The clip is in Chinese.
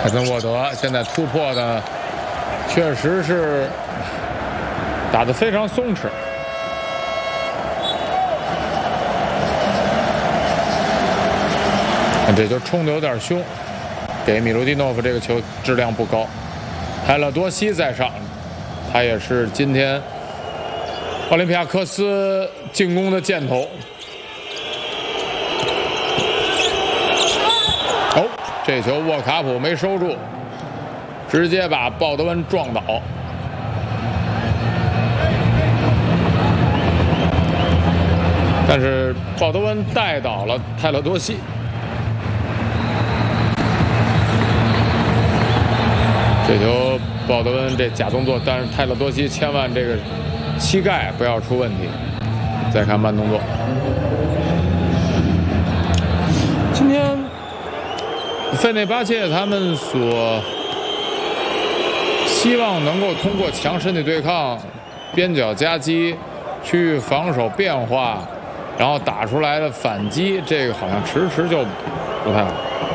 凯森沃德现在突破的确实是打得非常松弛。这球冲的有点凶，给米卢蒂诺夫这个球质量不高。泰勒多西在上，他也是今天奥林匹亚科斯进攻的箭头。哦，这球沃卡普没收住，直接把鲍德温撞倒。但是鲍德温带倒了泰勒多西。这球鲍德温这假动作，但是泰勒多西千万这个膝盖不要出问题。再看慢动作，今天费内巴切他们所希望能够通过强身体对抗、边角夹击、区域防守变化，然后打出来的反击，这个好像迟迟就不太好。